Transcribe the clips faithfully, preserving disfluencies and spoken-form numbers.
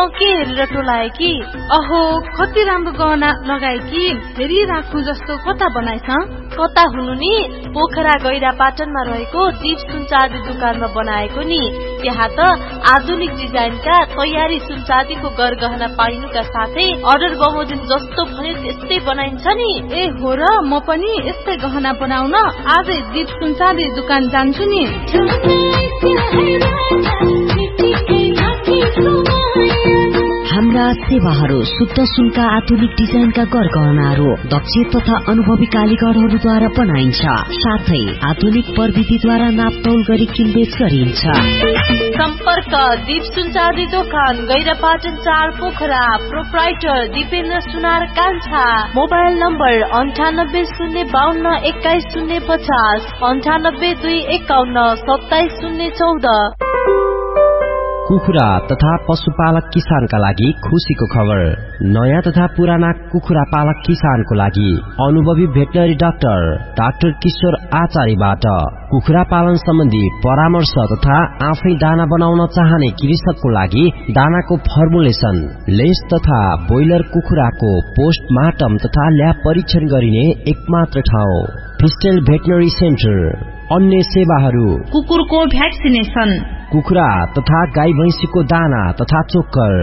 तँ के हेरेर टोलाए कि? अहो कति राम्रो गहना लगाए कि, फेरि राख्नु जस्तो कता बनाइछ? कता हुनु नि, पोखरा गैरा पाटनमा रहेको दीप सुनचाँदी दुकानमा बनाएको नि। यहाँ त आधुनिक डिजाइनका तयारी सुनचाँदीको गरगहना पाइनुका साथै अर्डर बमोजिम जस्तो भन्यो त्यस्तै बनाइन्छ नि। ए हो र, म पनि यस्तै गहना बनाउन आजै दीप सुनचाँदी दुकान जान्छु नि। हाम्रा सेवाहरू शुद्ध सुनका आधुनिक डिजाइनका गरगहनाहरू दक्ष तथा अनुभवी कालीगरहरूद्वारा बनाइन्छ। साथै आधुनिक प्रविधिद्वारा नापतौल गरी किनबेच गरिन्छ। सम्पर्क दीप सुनचाँदी दोकान गैरापाटन चार पोखरा। प्रोप्राइटर दिपेन्द्र सुनार कान्छा। मोबाइल नम्बर अन्ठानब्बे शून्य बाहन्न एक्काइस शून्य पचास अन्ठानब्बे दुई एकाउन्न सत्ताइस शून्य चौध। कुखुरा तथा पशुपालक किसानका लागि खुशीको खबर। नयाँ तथा पुराना कुखुरा पालक किसानको लागि अनुभवी भेटनरी डाक्टर डाक्टर किशोर आचार्यबाट कुखुरा पालन सम्बन्धी परामर्श तथा आफै दाना बनाउन चाहने कृषकको लागि दानाको फर्मुलेसन, लेस तथा ब्रोइलर कुखुराको पोस्टमार्टम तथा ल्याब परीक्षण गरिने एकमात्र ठाउँ फिस्टेल भेटनरी सेन्टर। अन्य सेवाहरू कुकुरको भ्याक्सिनेसन, कुखुरा तथा गाई भैंसीको दाना तथा चोक्कर।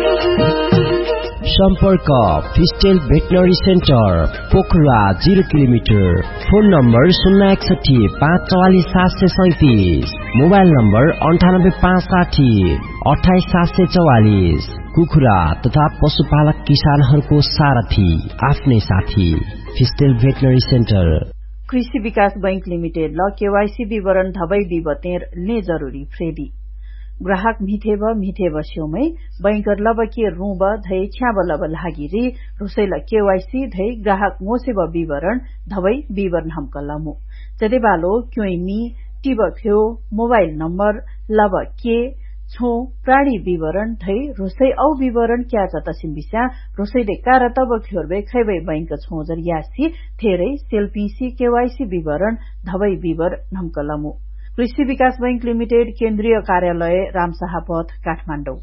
सम्पर्क फिस्टेल veterinary centre Pokhara zero kilometre. Phone number शून्य एकसठी पाँच चौवालिस सात सय सैतिस। मोबाइल नम्बर अन्ठानब्बे पाँच साठी अठाइस सात सय चौवालिस। कुखुरा तथा पशुपालक किसानहरूको सारथी, आफ्नै साथी फिस्टेल भेटनरी सेन्टर। कृषि विकास बैंक लिमिटेड ल केवाईसी विवरण धबै विवतेर ने जरूरी फ्रेडी ग्राहक मिथेब मिथेब स्योमै बैंकर लब के रूब धै छ्याब लब लागिरी रुसैल केवाईसी धै ग्राहक मोसेब विवरण धबै विवरण हमकलमु जदे बालो क्योइमी टिब फ्यो मोबाइल नम्बर लब के छो प्राणी विवरण धै रुसै औ विवरण क्या जतसिन बिस्या रुसैले कार तब फ्योरबे खैबै बैंक छोजर यासी थेरै सेल्पीसी केवाईसी विवरण धबै विवरण हमकलमु। कृषि विकास बैंक लिमिटेड केन्द्रीय कार्यालय रामशाह पथ काठमाडौँ।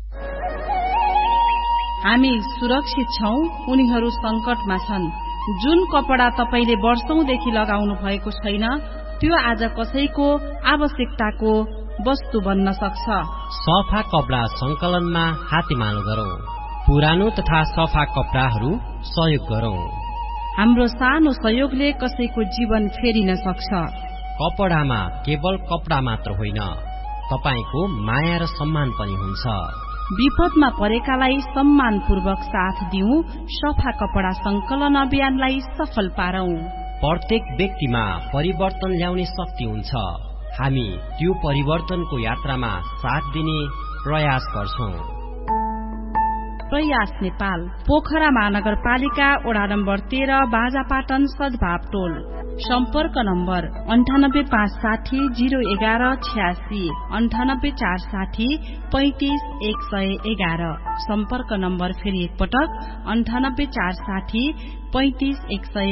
हामी सुरक्षित छौं, उनीहरू संकटमा छन्। जुन कपडा तपाईले वर्षौंदेखि लगाउनु भएको छैन त्यो आज कसैको आवश्यकताको वस्तु बन्न सक्छ। सफा कपडा संकलनमा हातेमालो गरौं, पुरानो तथा सफा कपडाहरू सहयोग गरौं। हाम्रो सानो सहयोगले कसैको जीवन फेरिन सक्छ। कपडामा केवल कपडा मात्र होइन, तपाईको माया र सम्मान पनि हुन्छ। विपदमा परेकालाई सम्मानपूर्वक साथ दिउँ, सफा कपडा संकलन अभियानलाई सफल पारौं। प्रत्येक व्यक्तिमा परिवर्तन ल्याउने शक्ति हुन्छ। हामी त्यो परिवर्तनको यात्रामा साथ दिने प्रयास गर्छौं। प्रयास नेपाल पोखरा महानगरपालिका वडा नम्बर तेह्र बाजापाटन सद्भाव टोल। सम्पर्क नम्बर अन्ठानब्बे पाँच साठी जीरो एघार छ्यासी अन्ठानब्बे चार साठी पैंतिस एक सय एघार। सम्पर्क नम्बर फेरि एकपटक अन्ठानब्बे चार साठी पैंतिस एक सय